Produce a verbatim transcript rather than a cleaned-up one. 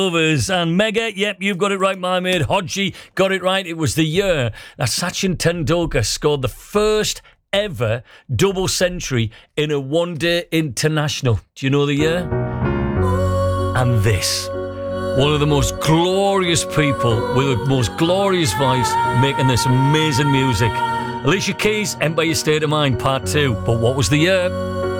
Overs and Mega, yep, you've got it right, my mate. Hodgie got it right. It was the year that Sachin Tendulkar scored the first ever double century in a one-day international. Do you know the year? And this, one of the most glorious people with the most glorious voice making this amazing music. Alicia Keys, Empire State of Mind, part two. But what was the year?